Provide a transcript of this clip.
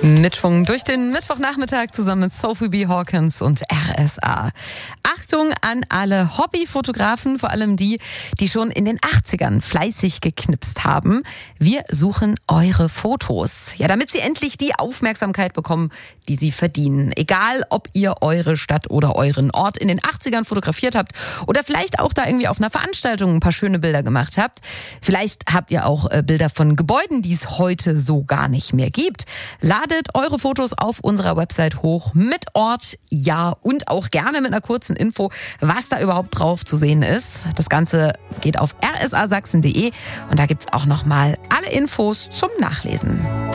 Mitschwung durch den Mittwochnachmittag zusammen mit Sophie B. Hawkins und RSA. Achtung an alle Hobbyfotografen, vor allem die schon in den 80ern fleißig geknipst haben. Wir suchen eure Fotos. Ja, damit sie endlich die Aufmerksamkeit bekommen, die sie verdienen. Egal, ob ihr eure Stadt oder euren Ort in den 80ern fotografiert habt oder vielleicht auch da irgendwie auf einer Veranstaltung ein paar schöne Bilder gemacht habt. Vielleicht habt ihr auch Bilder von Gebäuden, die es heute so gar nicht mehr gibt. Ladet eure Fotos auf unserer Website hoch mit Ort, ja und auch gerne mit einer kurzen Info, was da überhaupt drauf zu sehen ist. Das Ganze geht auf rsasachsen.de und da gibt's auch nochmal alle Infos zum Nachlesen.